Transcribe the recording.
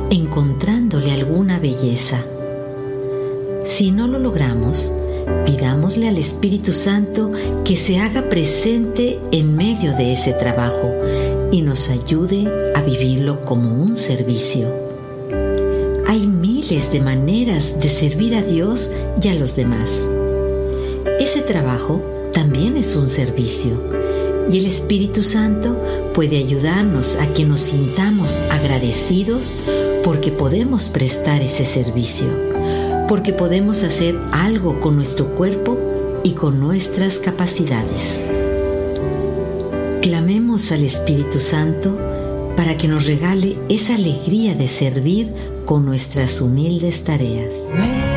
encontrándole alguna belleza. Si no lo logramos, pidámosle al Espíritu Santo que se haga presente en medio de ese trabajo y nos ayude a vivirlo como un servicio. Hay miles de maneras de servir a Dios y a los demás. Ese trabajo también es un servicio y el Espíritu Santo puede ayudarnos a que nos sintamos agradecidos porque podemos prestar ese servicio, porque podemos hacer algo con nuestro cuerpo y con nuestras capacidades. Clamemos al Espíritu Santo para que nos regale esa alegría de servir con nuestras humildes tareas.